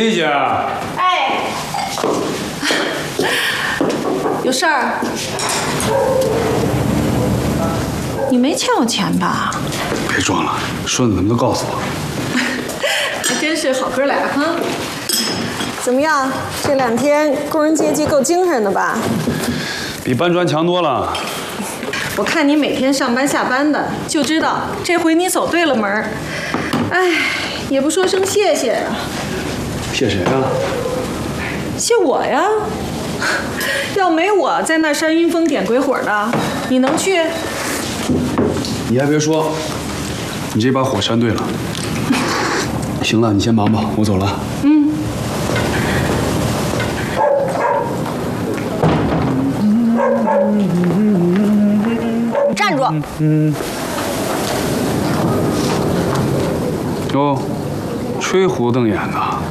丽姐， 哎，有事儿？你没欠我钱吧？ 别装了，顺子他们都告诉我。 还真是好哥俩哈。 怎么样？这2天工人阶级够精神的吧？ 比搬砖强多了。 我看你每天上班下班的，就知道这回你走对了门儿。哎，也不说声谢谢呀。 谢谁啊？ 谢我呀！要没我在那山云峰点鬼火的，你能去？ 你还别说，你这把火扇对了。行了，你先忙吧，我走了。 嗯。 站住！ 哟，吹胡瞪眼的。